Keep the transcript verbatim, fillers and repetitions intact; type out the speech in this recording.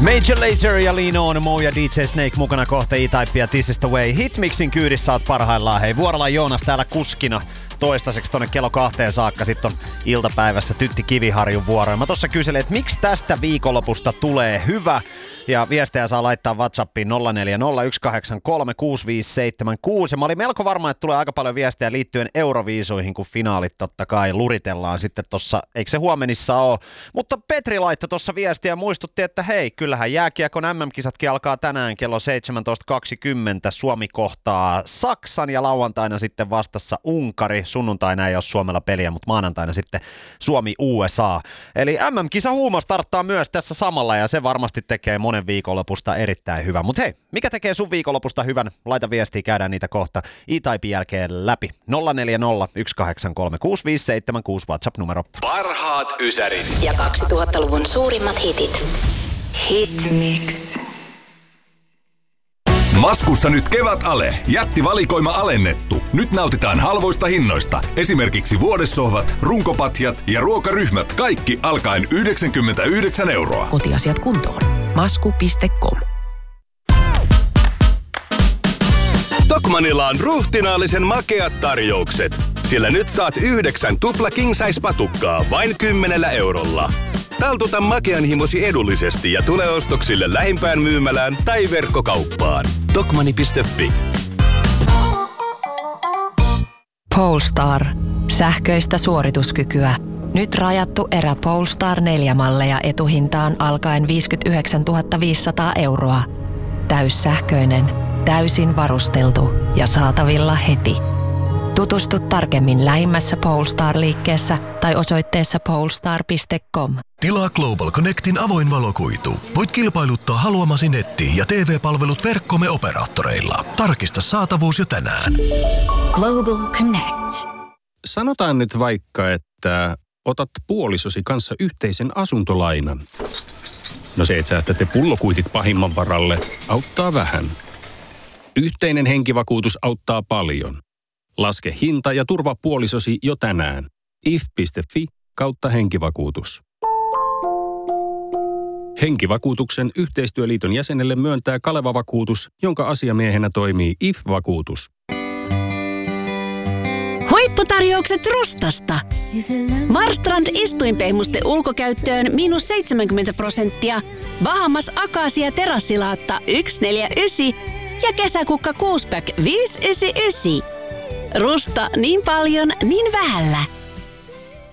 Major Lazer ja Lean On, Mo ja D J Snake mukana kohta E-Type ja This is the Way. Hitmixin kyydissä oot parhaillaan. Hei, Vuorola Joonas täällä kuskina toistaiseksi tonne kello kahteen saakka. Sitten on iltapäivässä Tytti Kiviharjun vuoro. Ja mä tossa kyselin, että miksi tästä viikonlopusta tulee hyvä. Ja viestejä saa laittaa WhatsAppiin nolla neljä nolla yksi kahdeksan kolme kuusi viisi seitsemän kuusi. Ja mä olin melko varma, että tulee aika paljon viestejä liittyen Euroviisuihin, kun finaalit totta kai luritellaan sitten tossa, eikö se huomenissa ole. Mutta Petri laittoi tossa viestiä ja muistutti, että hei, kyllähän jääkiekon M M-kisatkin alkaa tänään kello seitsemäntoista kaksikymmentä. Suomi kohtaa Saksan ja lauantaina sitten vastassa Unkari. Sunnuntaina ei ole Suomella peliä, mutta maanantaina sitten Suomi U S A. Eli M M-kisa huuma starttaa myös tässä samalla ja se varmasti tekee monen viikonlopusta erittäin hyvä. Mutta hei, mikä tekee sun viikonlopusta hyvän? Laita viestiä, käydään niitä kohta E-Typen jälkeen läpi. nolla neljä nolla yksi kahdeksan kolme kuusi viisi seitsemän kuusi WhatsApp-numero. Parhaat ysärit ja kaksituhattaluvun suurimmat hitit. Hitmix. Maskussa nyt kevätale. Jättivalikoima alennettu. Nyt nautitaan halvoista hinnoista. Esimerkiksi vuodessohvat, runkopatjat ja ruokaryhmät. Kaikki alkaen yhdeksänkymmentäyhdeksän euroa. Kotiasiat kuntoon. masku piste com. Tokmanilla on ruhtinaallisen makeat tarjoukset. Sillä nyt saat yhdeksän tupla king-size-patukkaa vain kymmenellä eurolla. Taltuta makean himosi edullisesti ja tule ostoksille lähimpään myymälään tai verkkokauppaan. Tokmanni piste fi. Polestar. Sähköistä suorituskykyä. Nyt rajattu erä Polestar neljä malleja etuhintaan alkaen viisikymmentäyhdeksäntuhatta viisisataa euroa. Täyssähköinen, täysin varusteltu ja saatavilla heti. Tutustu tarkemmin lähimmässä Polestar-liikkeessä tai osoitteessa polestar piste com. Tilaa Global Connectin avoin valokuitu. Voit kilpailuttaa haluamasi netti- ja T V-palvelut verkkomme operaattoreilla. Tarkista saatavuus jo tänään. Global Connect. Sanotaan nyt vaikka, että otat puolisosi kanssa yhteisen asuntolainan. No se, että säästätte pullokuitit pahimman varalle, auttaa vähän. Yhteinen henkivakuutus auttaa paljon. Laske hinta ja turva puolisosi jo tänään. if piste fi kautta henkivakuutus. Henkivakuutuksen yhteistyöliiton jäsenelle myöntää Kaleva-vakuutus, jonka asiamiehenä toimii I F-vakuutus. Huipputarjoukset Rustasta. Marstrand istuinpehmuste ulkokäyttöön miinus seitsemänkymmentä prosenttia. Bahamas Akasia terassilaatta yksi neljä yhdeksän ja kesäkukka kuusi pack viisi yhdeksän yhdeksän. Rusta niin paljon, niin vähällä.